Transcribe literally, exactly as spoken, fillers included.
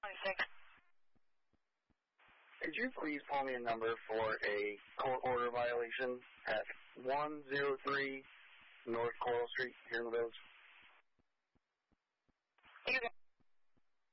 twenty-six. Could you please call me a number for a court order violation at one oh three North Coral Street here in the village? You got